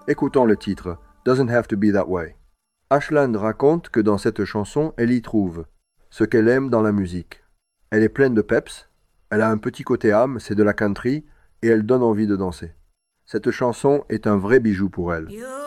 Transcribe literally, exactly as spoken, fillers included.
Écoutons le titre « Doesn't Have to Be That Way ». Ashland raconte que dans cette chanson, elle y trouve ce qu'elle aime dans la musique. Elle est pleine de peps, elle a un petit côté âme, c'est de la country, et elle donne envie de danser. Cette chanson est un vrai bijou pour elle.